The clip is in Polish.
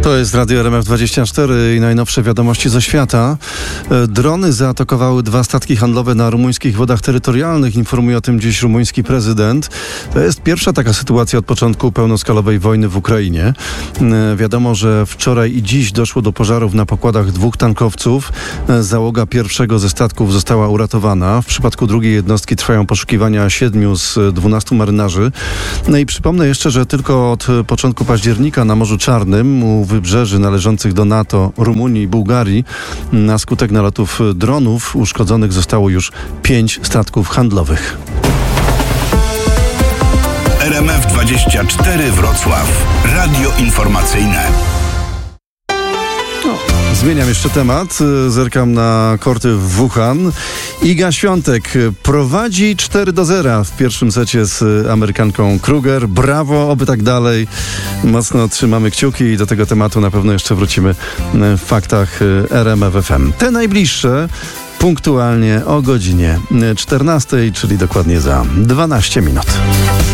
To jest Radio RMF24 i najnowsze wiadomości ze świata. Drony zaatakowały 2 statki handlowe na rumuńskich wodach terytorialnych. Informuje o tym dziś rumuński prezydent. To jest pierwsza taka sytuacja od początku pełnoskalowej wojny w Ukrainie. Wiadomo, że wczoraj i dziś doszło do pożarów na pokładach 2 tankowców. Załoga pierwszego ze statków została uratowana. W przypadku drugiej jednostki trwają poszukiwania 7 z 12 marynarzy. No i przypomnę jeszcze, że tylko od początku października na Morzu Czarnym u wybrzeży należących do NATO, Rumunii i Bułgarii na skutek nalotów dronów uszkodzonych zostało już 5 statków handlowych. RMF24 Wrocław. Radio informacyjne. Zmieniam jeszcze temat. Zerkam na korty w Wuhan. Iga Świątek prowadzi 4-0 w pierwszym secie z Amerykanką Kruger. Brawo, oby tak dalej. Mocno trzymamy kciuki i do tego tematu na pewno jeszcze wrócimy w faktach RMF FM. Te najbliższe punktualnie o godzinie 14, czyli dokładnie za 12 minut.